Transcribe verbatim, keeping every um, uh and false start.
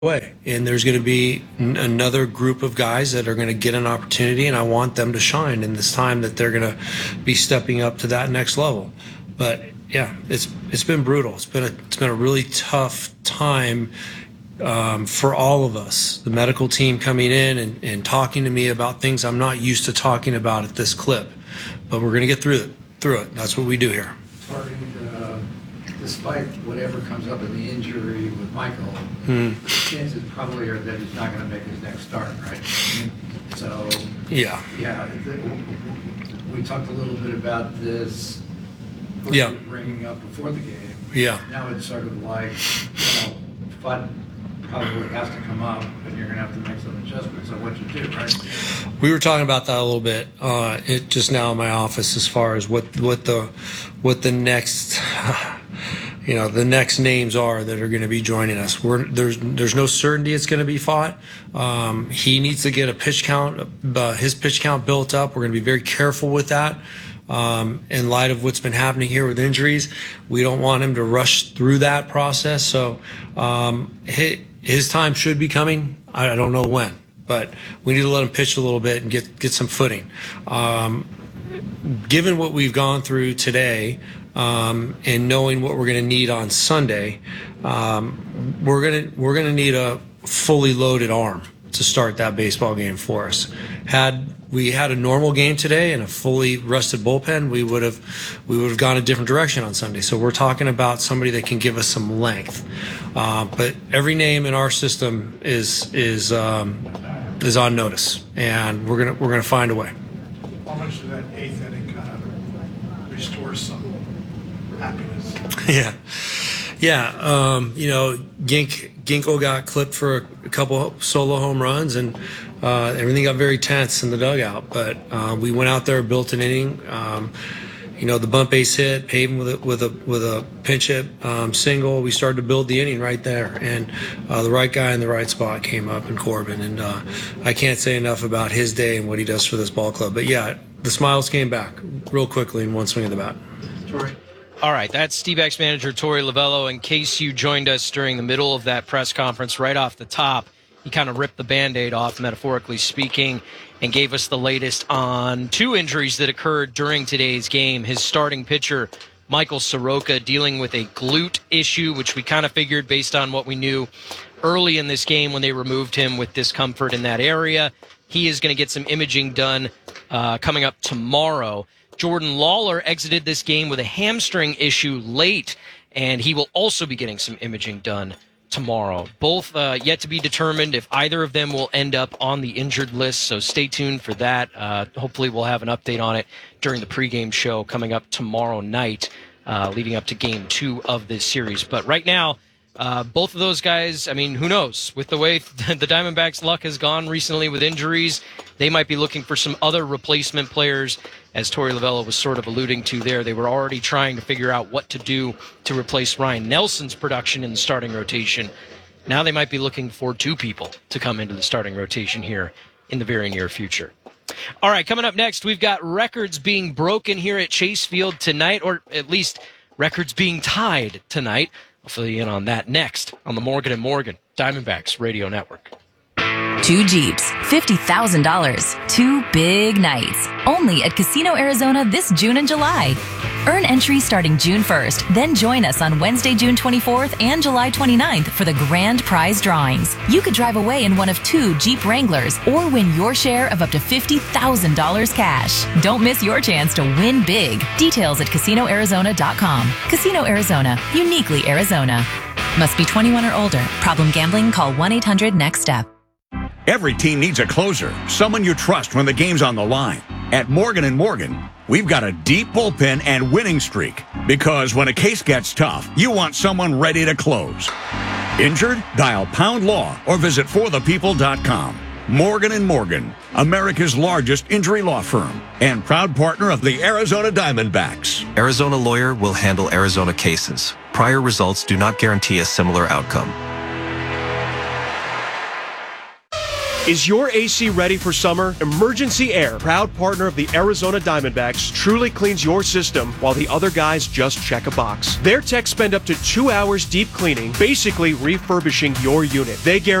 way, and there's going to be n- another group of guys that are going to get an opportunity, and I want them to shine in this time that they're going to be stepping up to that next level. But yeah, it's it's been brutal. It's been a it's been a really tough time um, for all of us. The medical team coming in and, and talking to me about things I'm not used to talking about at this clip, but we're going to get through it. Through it. That's what we do here. Uh, despite whatever comes up in the injury with Michael, mm. the chances probably are that he's not going to make his next start, right? So yeah, yeah. We talked a little bit about this. Yeah, bringing up before the game. Yeah. Now it's sort of like, you know, fun probably has to come up, and you're going to have to make some adjustments on what you do, right? We were talking about that a little bit uh, it, just now in my office, as far as what what the what the next you know the next names are that are going to be joining us. We're, there's there's no certainty it's going to be fought. Um, he needs to get a pitch count, uh, his pitch count built up. We're going to be very careful with that. Um, in light of what's been happening here with injuries, we don't want him to rush through that process. So um, his, his time should be coming. I don't know when, but we need to let him pitch a little bit and get get some footing. Um, given what we've gone through today um, and knowing what we're going to need on Sunday, um, we're going to we're going to need a fully loaded arm to start that baseball game for us. Had we had a normal game today and a fully rested bullpen, we would have we would have gone a different direction on Sunday. So we're talking about somebody that can give us some length. Uh, but every name in our system is is um, is on notice, and we're gonna we're gonna find a way. How much of that eighth inning kind of restores some happiness? yeah, yeah. Um, you know, Gink Ginkle got clipped for a, a couple solo home runs, and uh, everything got very tense in the dugout. But uh, we went out there, built an inning. Um, you know, the bump base hit, Pavin with a with a with a pinch hit um, single. We started to build the inning right there, and uh, the right guy in the right spot came up in Corbin. And uh, I can't say enough about his day and what he does for this ball club. But yeah, the smiles came back real quickly in one swing of the bat. Torey. All right, that's D-backs manager Torey Lovullo. In case you joined us during the middle of that press conference, right off the top, he kind of ripped the Band-Aid off, metaphorically speaking, and gave us the latest on two injuries that occurred during today's game. His starting pitcher, Michael Soroka, dealing with a glute issue, which we kind of figured based on what we knew early in this game when they removed him with discomfort in that area. He is going to get some imaging done uh, coming up tomorrow. Jordan Lawler exited this game with a hamstring issue late, and he will also be getting some imaging done tomorrow. Both uh, yet to be determined if either of them will end up on the injured list, so stay tuned for that. Uh, hopefully we'll have an update on it during the pregame show coming up tomorrow night, uh, leading up to game two of this series. But right now, uh, both of those guys, I mean, who knows? With the way the Diamondbacks' luck has gone recently with injuries, they might be looking for some other replacement players. As Torey Lovullo was sort of alluding to there, they were already trying to figure out what to do to replace Ryan Nelson's production in the starting rotation. Now they might be looking for two people to come into the starting rotation here in the very near future. All right, coming up next, we've got records being broken here at Chase Field tonight, or at least records being tied tonight. I'll fill you in on that next on the Morgan and Morgan Diamondbacks Radio Network. Two Jeeps, fifty thousand dollars, two big nights. Only at Casino Arizona this June and July. Earn entry starting June first, then join us on Wednesday, June twenty-fourth and July twenty-ninth for the grand prize drawings. You could drive away in one of two Jeep Wranglers or win your share of up to fifty thousand dollars cash. Don't miss your chance to win big. Details at casino arizona dot com. Casino Arizona, uniquely Arizona. Must be twenty-one or older. Problem gambling? Call one eight hundred next step. Every team needs a closer, someone you trust when the game's on the line. At Morgan and Morgan, we've got a deep bullpen and winning streak. Because when a case gets tough, you want someone ready to close. Injured? Dial Pound Law or visit for the people dot com. Morgan and Morgan, America's largest injury law firm and proud partner of the Arizona Diamondbacks. Arizona Lawyer will handle Arizona cases. Prior results do not guarantee a similar outcome. Is your A C ready for summer? Emergency Air, proud partner of the Arizona Diamondbacks, truly cleans your system while the other guys just check a box. Their techs spend up to two hours deep cleaning, basically refurbishing your unit. They guarantee